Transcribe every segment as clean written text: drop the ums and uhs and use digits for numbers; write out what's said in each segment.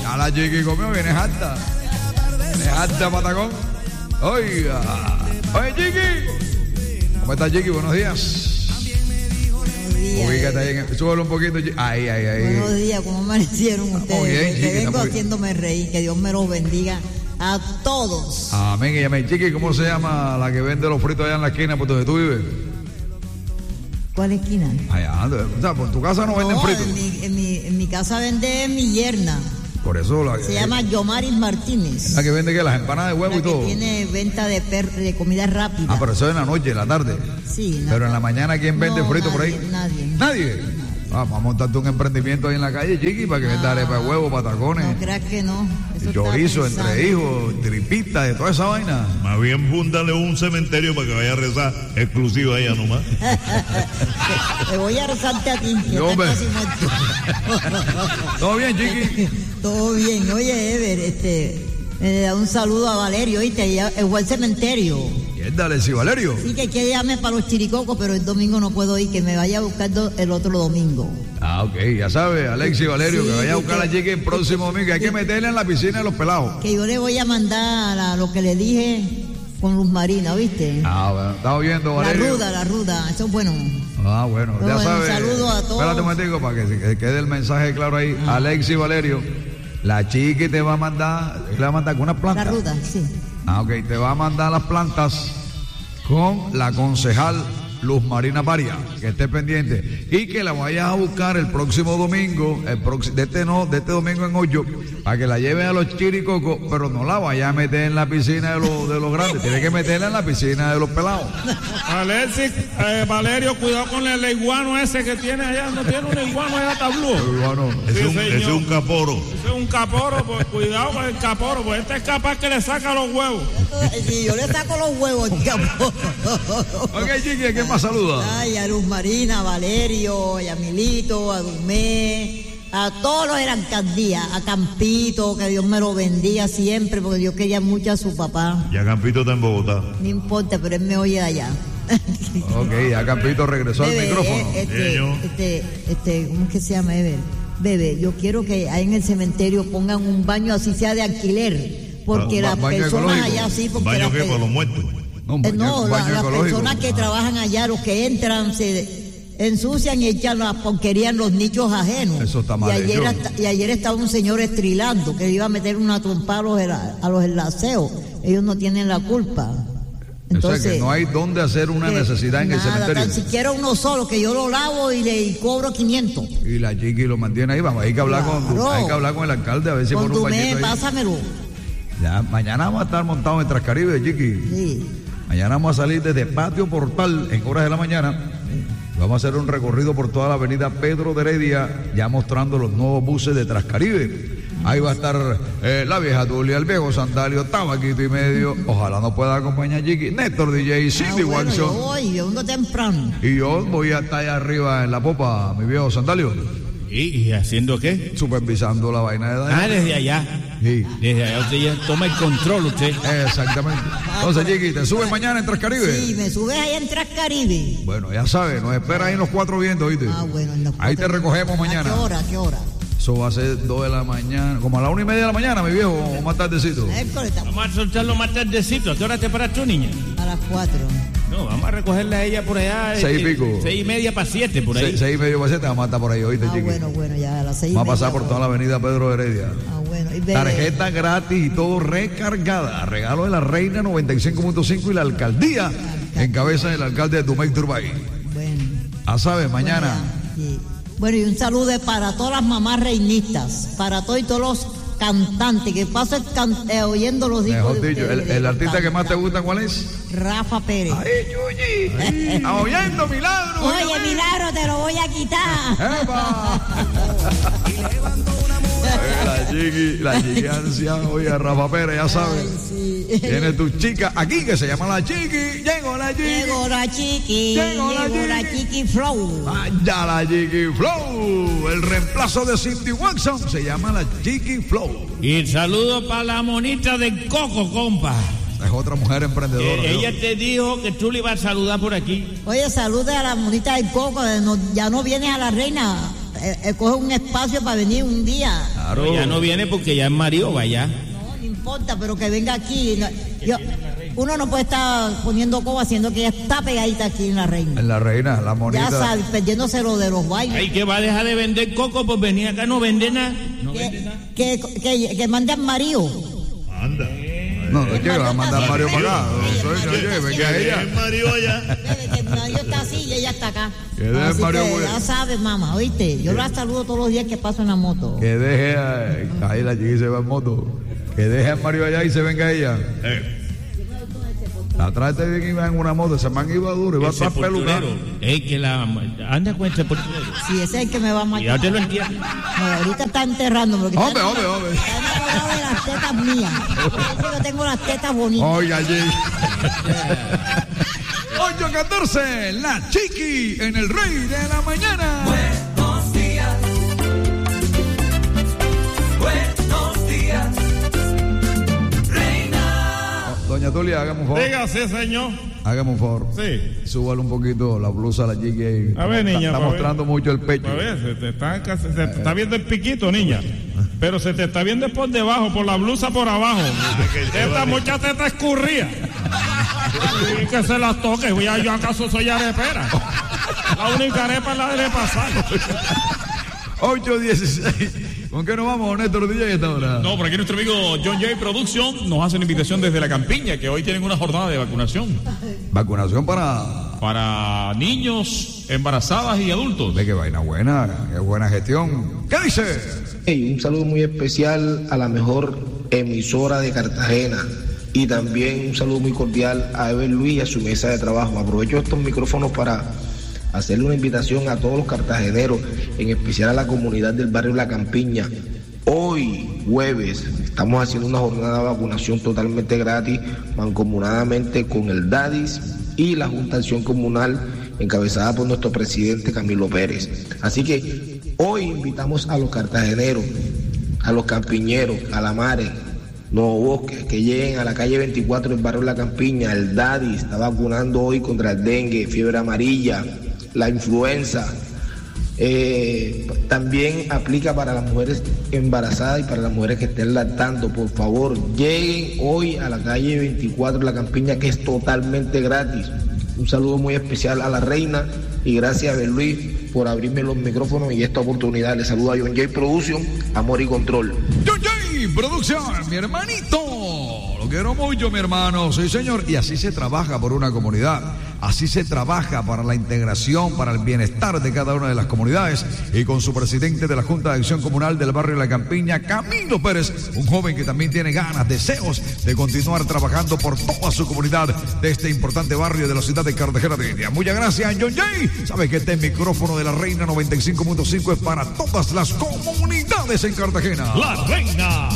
Ya la Chiqui comió, viene harta. Viene harta, patacón. Oiga. Oye, Chiqui. ¿Cómo estás, Chiqui? Buenos días. Ubícate ahí, súbelo un poquito. Ahí. Buenos días, ¿cómo amanecieron ustedes? Muy bien, Chiqui, vengo haciéndome reír, que Dios me los bendiga a todos. Amén. Y amén. Chiqui, ¿cómo se llama la que vende los fritos allá en la esquina por donde tú vives? ¿Cuál esquina? Allá, o sea, por tu casa no venden fritos. En mi casa vende mi yerna. Por eso se llama Yomaris Martínez. La que vende que las empanadas de huevo la y todo. Que tiene venta de comida rápida. Ah, pero eso es en la noche, en la tarde. Sí. Pero en la mañana, ¿quién vende frito por ahí? Nadie. Vamos a montarte un emprendimiento ahí en la calle, Chiqui, para que venda arepa de huevo, patacones. No creas que no. Chorizo, entrijos, tripitas, de toda esa vaina. Más bien fúndale un cementerio para que vaya a rezar exclusivo a ella nomás. Te voy a rezarte a ti. No, ¿todo bien, Chiqui? Todo bien. Oye, Ever, un saludo a Valerio, ¿oíste? Fue al cementerio. Dale, sí, Valerio. Sí, que llame para los chiricocos, pero el domingo no puedo ir, que me vaya a buscar el otro domingo. Ah, ok, ya sabes, Alex y Valerio, sí, que vaya a buscar a la Chiqui el próximo domingo, que hay que meterle en la piscina de los pelados. Que yo le voy a mandar a lo que le dije con Luz Marina, ¿viste? Ah, bueno, estaba viendo, Valerio. La ruda, eso es bueno. Ah, bueno, ya sabes. Un saludo a todos. Espérate un momentico para que quede el mensaje claro ahí. Alex y Valerio, la Chiqui te va a mandar, le va a mandar con unas plantas. La ruda, sí. Ah, ok, te va a mandar las plantas con la concejal Luz Marina Paria, que esté pendiente y que la vayas a buscar el próximo domingo, de este domingo en 8, para que la lleven a los chiricocos, pero no la vayas a meter en la piscina de los grandes, tienes que meterla en la piscina de los pelados. Alexis, Valerio, cuidado con el iguano ese que tiene allá, no tiene un iguano allá tablú. Ese es un caporo. Ese es un caporo, pues cuidado con el caporo, pues este es capaz que le saca los huevos. Sí, yo le saco los huevos al caporo. Ok, Chiqui, ¿quién más saluda? Ay, a Luz Marina, a Valerio, a Milito, a Dumé, a todos los de la alcaldía, a Campito, que Dios me lo bendiga siempre, porque yo quería mucho a su papá. Ya Campito está en Bogotá. No importa, pero él me oye de allá. Ok, ya Campito regresó al micrófono. ¿Cómo es que se llama, Ever? Bebé, yo quiero que ahí en el cementerio pongan un baño así sea de alquiler, porque las personas allá sí, porque ¿Baño qué? ¿Para los muertos? Las personas que trabajan allá, los que entran, se ensucian y echan la porquería en los nichos ajenos. Eso está mal. Y ayer estaba un señor estrilando que iba a meter una trompa a los enlaceos. Ellos no tienen la culpa. Entonces, o sea que no hay dónde hacer una necesidad en el cementerio. Tan siquiera uno solo, que yo lo lavo y cobro 500. Y la Chiqui lo mantiene ahí. Vamos, hay que hablar con el alcalde a ver si pone un bañito ahí. Pásamelo. Ya, mañana vamos a estar montados en Trascaribe, Chiqui. Sí. Mañana vamos a salir desde Patio Portal en horas de la mañana. Vamos a hacer un recorrido por toda la avenida Pedro de Heredia, ya mostrando los nuevos buses de Trascaribe. Ahí va a estar la vieja Tulia, el viejo Sandalio, Tabaquito y medio. Ojalá nos pueda acompañar Chiqui, Néstor DJ, Cindy Watson. Yo vengo temprano. Y yo voy a estar allá arriba en la popa, mi viejo Sandalio. ¿Y haciendo qué? Supervisando la vaina de daño. Desde allá. Sí. Desde allá usted ya toma el control, usted. Exactamente. Entonces, Chiqui, ¿te subes mañana en Trascaribe? Sí, me subes allá en Trascaribe. Bueno, ya sabes, nos espera ahí en los 4 vientos, ¿viste? Bueno, ahí te recogemos mañana. ¿A qué hora? Eso va a ser 2 de la mañana, como a la 1:30 de la mañana, mi viejo, o más tardecito. Vamos a soltarlo más tardecito. ¿A qué hora te paras tú, niña? A las 4. No, vamos a recogerla a ella por allá. 6 y pico. 6:30 para 7, por ahí. 6:30 para 7, vamos a estar por ahí, oíste, Chiqui. Bueno, ya a las 6:30. Vamos a pasar por toda la avenida Pedro Heredia. Bueno. Tarjeta gratis y todo recargada. Regalo de la Reina 95.5 y la alcaldía en cabeza del alcalde de Dumey Turbay. Bueno. Sabes, mañana. Sí. Bueno, y un saludo para todas las mamás reinistas, para todos los cantantes que pasen oyendo los discos. Mejor dicho, el artista que más te gusta, ¿cuál es? Rafa Pérez. ¡Ay, Yuyi! ¡Oyendo Milagro! Oye, Milagro, te lo voy a quitar. ¡Epa! La Chiqui anciana, oye, Rafa Pérez, ya sabes. Sí. Tiene tu chica aquí que se llama la Chiqui. Llegó la Chiqui. Llegó la Chiqui Flow. Vaya la Chiqui Flow. El reemplazo de Cindy Watson se llama la Chiqui Flow. Y saludo para la monita de Coco, compa. Es otra mujer emprendedora. Ella te dijo que tú le ibas a saludar por aquí. Oye, salude a la monita del Coco. Ya no vienes a la reina coge un espacio para venir un día. Claro. Ya no viene porque ya es marido, vaya. No importa, pero que venga aquí. Uno no puede estar poniendo coba haciendo que ella está pegadita aquí en la reina. En la reina, la monita. Ya sabes, perdiéndose lo de los bailes. Ay, que va a dejar de vender coco, pues venir acá, no vende nada. Que mandan marido. Anda. No, no que va a mandar Mario para acá. Venga ella. El marido allá. Que el marido está así y ella está acá. Que deje Así Mario, que pues. ya sabes, mamá, ¿oíste? Yo la saludo todos los días que paso en la moto. Que deje ahí la chica y se va en moto. Que deje a Mario allá y se venga ella. Atrás de bien iba en una moto, ese man iba duro, iba a estar pelucado. Que la anda con el sepulturero. Sí, ese es el que me va a matar. Ya te lo entiendo. No, ahorita está enterrando porque Hombre. está enamorado de las tetas mías. Por eso yo tengo las tetas bonitas. Oiga, allí. 8:14, la Chiqui en el Rey de la Mañana. Buenos días. Buenos días. Reina. Doña Tulia, hágame un favor. Dígase, señor. Hágame un favor. Sí. Súbale un poquito la blusa a la Chiqui ahí. A ver, niña. Está mostrando mucho el pecho. A ver, se te está viendo el piquito, niña. Pero se te está viendo por debajo, por la blusa por abajo. Mucha teta escurría. Y que se las toque. Yo acaso soy arepera. La única arepa es la de pasar. 8:16. ¿Con qué nos vamos, Néstor DJ, a esta hora? No, por aquí nuestro amigo John Jay Production nos hace una invitación desde la campiña, que hoy tienen una jornada de vacunación. Vacunación para niños, embarazadas y adultos. Ve qué vaina buena, qué buena gestión. ¿Qué dice? Hey, un saludo muy especial a la mejor emisora de Cartagena y también un saludo muy cordial a Ever Luis y a su mesa de trabajo. Aprovecho estos micrófonos para hacerle una invitación a todos los cartageneros, en especial a la comunidad del barrio La Campiña. Hoy, jueves, estamos haciendo una jornada de vacunación totalmente gratis, mancomunadamente con el DADIS y la Junta de Acción Comunal, encabezada por nuestro presidente Camilo Pérez. Así que hoy invitamos a los cartageneros, a los campiñeros, a la Mare, Nuevo Bosque, que lleguen a la calle 24 del barrio La Campiña. El DADIS está vacunando hoy contra el dengue, fiebre amarilla, la influenza. También aplica para las mujeres embarazadas y para las mujeres que estén lactando. Por favor, lleguen hoy a la calle 24 de La Campiña, que es totalmente gratis. Un saludo muy especial a la reina y gracias a Luis por abrirme los micrófonos y esta oportunidad. Les saludo a John Jay Production, Amor y Control. John Jay Producción, mi hermanito. Lo quiero mucho, mi hermano. Sí, señor. Y así se trabaja por una comunidad. Así se trabaja para la integración, para el bienestar de cada una de las comunidades. Y con su presidente de la Junta de Acción Comunal del barrio La Campiña, Camilo Pérez, un joven que también tiene ganas, deseos de continuar trabajando por toda su comunidad de este importante barrio de la ciudad de Cartagena de India. Muchas gracias, John Jay. Sabe que este micrófono de la Reina 95.5 es para todas las comunidades en Cartagena. La Reina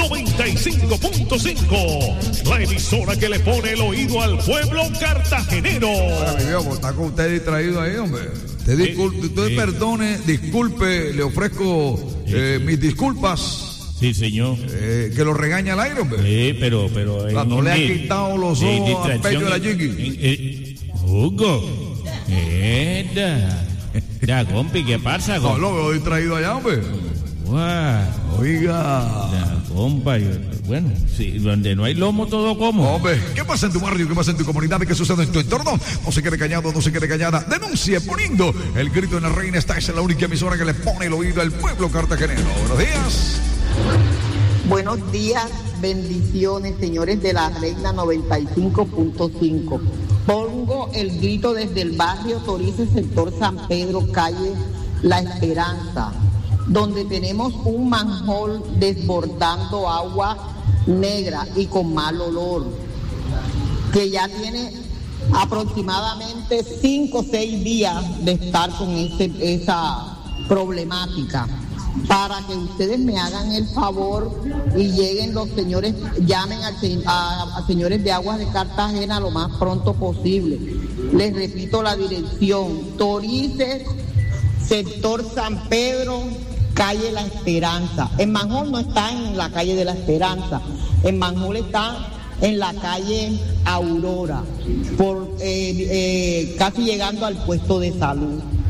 95.5, la emisora que le pone el oído al pueblo cartagenero. Ahora, mi viejo, está con usted distraído ahí, hombre. Usted perdone, disculpe, le ofrezco mis disculpas. Sí, señor. Que lo regaña al aire, hombre. Sí, pero no le ha quitado los ojos al pecho de la Chiqui. Hugo. Ya, compi, ¿qué pasa? No, lo veo distraído allá, hombre. Oiga. Ya, compa, bueno, sí, donde no hay lomo todo como. Hombre, ¿qué pasa en tu barrio? ¿Qué pasa en tu comunidad? ¿Qué sucede en tu entorno? No se quede callado, no se quede callada. Denuncie poniendo el grito en la Reina. Esta es la única emisora que le pone el oído al pueblo cartagenero. Buenos días. Buenos días, bendiciones, señores de la Reina 95.5. Pongo el grito desde el barrio Torices, sector San Pedro, calle La Esperanza, donde tenemos un manhole desbordando agua negra y con mal olor, que ya tiene aproximadamente 5 o 6 días de estar con esa problemática. Para que ustedes me hagan el favor y lleguen los señores, llamen a señores de Aguas de Cartagena lo más pronto posible. Les repito la dirección: Torices, sector San Pedro, calle La Esperanza. El manhole no está en la calle de La Esperanza, el manhole está en la calle Aurora, casi llegando al puesto de salud.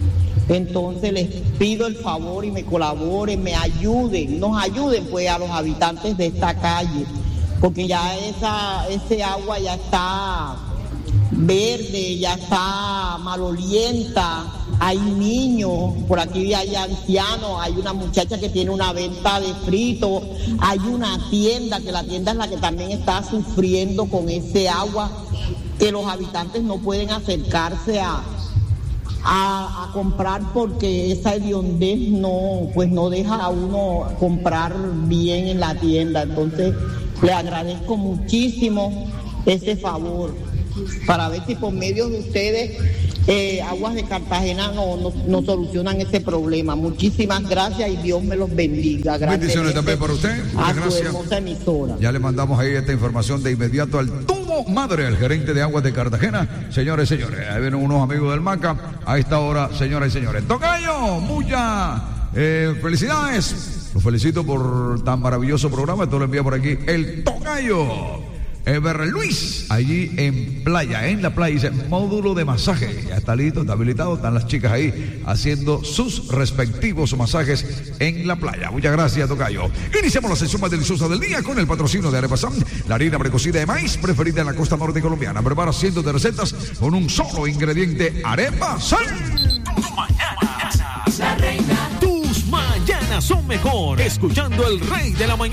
Entonces les pido el favor y me colaboren, me ayuden, nos ayuden pues a los habitantes de esta calle, porque ya ese agua ya está verde, ya está malolienta, hay niños, por aquí hay ancianos, hay una muchacha que tiene una venta de fritos, hay una tienda, que la tienda es la que también está sufriendo con ese agua, que los habitantes no pueden acercarse a comprar porque esa hediondez no deja a uno comprar bien en la tienda. Entonces le agradezco muchísimo ese favor para ver si por medio de ustedes Aguas de Cartagena no solucionan ese problema. Muchísimas gracias y Dios me los bendiga. Gracias. Bendiciones también para usted. Muchas gracias. Su hermosa emisora. Ya le mandamos ahí esta información de inmediato al Tubo Madre, el gerente de Aguas de Cartagena. Señores, ahí vienen unos amigos del MACA a esta hora, señoras y señores. Tocayo, muchas felicidades. Los felicito por tan maravilloso programa. Esto lo envía por aquí el Tocayo. Ever Luis, allí en la playa, dice módulo de masaje, ya está listo, está habilitado, están las chicas ahí haciendo sus respectivos masajes en la playa. Muchas gracias, tocayo. Iniciamos la sesión más deliciosa del día con el patrocinio de Arepa Sam, la harina precocida de maíz preferida en la costa norte colombiana. Prepara cientos de recetas con un solo ingrediente, Arepa Sam. La reina. Tus mañanas son mejor escuchando el Rey de la Mañana.